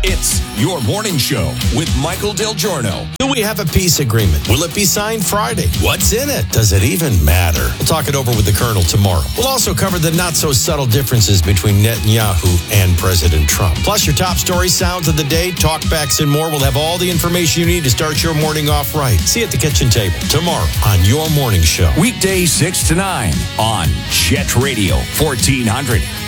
It's Your Morning Show with Michael Del Giorno. Do we have a peace agreement? Will it be signed Friday? What's in it? Does it even matter? We'll talk it over with the Colonel tomorrow. We'll also cover the not-so-subtle differences between Netanyahu and President Trump. Plus, your top stories, sounds of the day, talkbacks, and more. We'll have all the information you need to start your morning off right. See you at the kitchen table tomorrow on Your Morning Show. Weekdays 6 to 9 on Jet Radio 1400.